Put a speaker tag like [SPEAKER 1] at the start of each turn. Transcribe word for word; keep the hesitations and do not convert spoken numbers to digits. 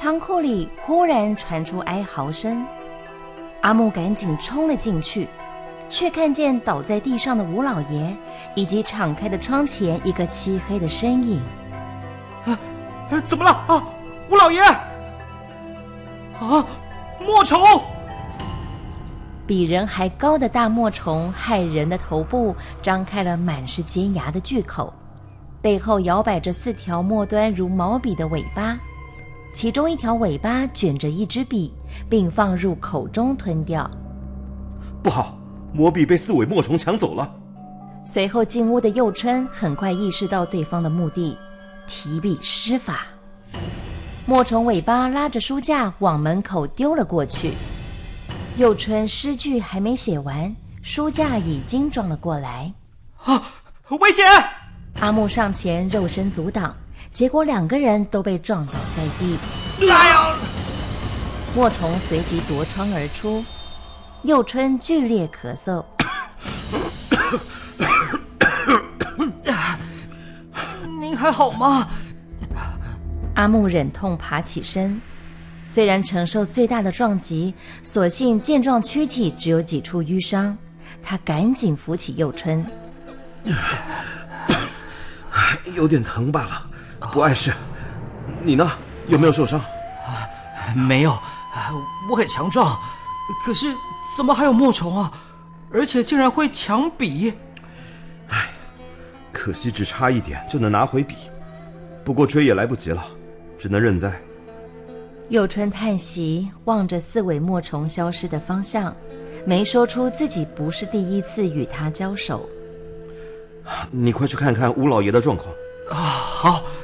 [SPEAKER 1] 仓库里忽然传出哀嚎声，阿木赶紧冲了进去，却看见倒在地上的吴老爷以及敞开的窗前一个漆黑的身影。
[SPEAKER 2] 啊，怎么了啊，吴老爷？啊，墨虫！
[SPEAKER 1] 比人还高的大墨虫骇人的头部张开了满是尖牙的巨口，背后摇摆着四条末端如毛笔的尾巴，其中一条尾巴卷着一支笔，并放入口中吞掉。
[SPEAKER 3] 不好，魔笔被四尾墨虫抢走了。
[SPEAKER 1] 随后进屋的佑春很快意识到对方的目的，提笔施法。墨虫尾巴拉着书架往门口丢了过去，佑春诗句还没写完，书架已经撞了过来。
[SPEAKER 2] 啊，危险！
[SPEAKER 1] 阿木上前肉身阻挡，结果两个人都被撞倒在地。
[SPEAKER 2] 哎呀！
[SPEAKER 1] 墨虫随即夺窗而出，佑春剧烈咳嗽。
[SPEAKER 2] 您还好吗？
[SPEAKER 1] 阿木忍痛爬起身，虽然承受最大的撞击，所幸健壮躯体只有几处淤伤，他赶紧扶起佑春。
[SPEAKER 3] 有点疼罢了，不碍事。你呢？有没有受伤？
[SPEAKER 2] 没有，我很强壮，可是怎么还有墨虫啊？而且竟然会抢笔！
[SPEAKER 3] 唉，可惜只差一点就能拿回笔，不过追也来不及了，只能认栽。
[SPEAKER 1] 佑春叹息，望着四尾墨虫消失的方向，没说出自己不是第一次与他交手。
[SPEAKER 3] 你快去看看吴老爷的状况。
[SPEAKER 2] 啊，好。